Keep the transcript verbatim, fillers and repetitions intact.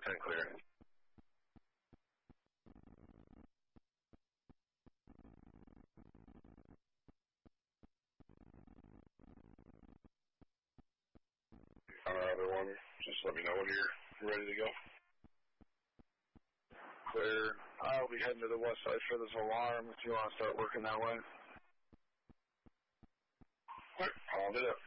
ten clear. On our other one, just let me know when you're ready to go. Clear. I'll be heading to the west side for this alarm if you want to start working that way. Alright, I'll do that.